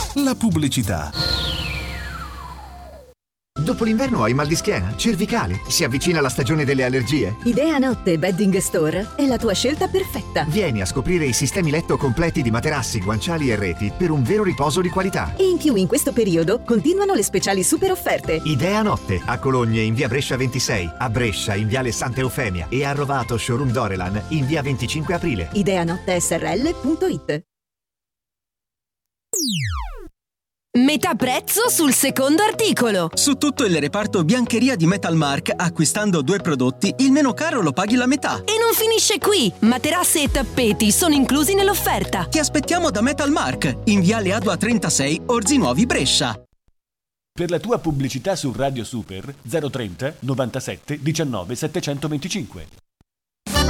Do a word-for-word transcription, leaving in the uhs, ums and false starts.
la pubblicità. Dopo l'inverno hai mal di schiena, cervicale, si avvicina la stagione delle allergie? Idea Notte Bedding Store è la tua scelta perfetta. Vieni a scoprire i sistemi letto completi di materassi, guanciali e reti per un vero riposo di qualità. E in più in questo periodo continuano le speciali super offerte. Idea Notte, a Cologne in via Brescia ventisei, a Brescia in viale Santa Eufemia e a Rovato showroom Dorelan in via venticinque aprile. ideanotte S R L punto it. Metà prezzo sul secondo articolo. Su tutto il reparto biancheria di Metalmark, acquistando due prodotti, il meno caro lo paghi la metà. E non finisce qui. Materasse e tappeti sono inclusi nell'offerta. Ti aspettiamo da Metalmark, in viale Adua trentasei, Orzi Nuovi, Brescia. Per la tua pubblicità su Radio Super zero trenta novantasette diciannove settecentoventicinque.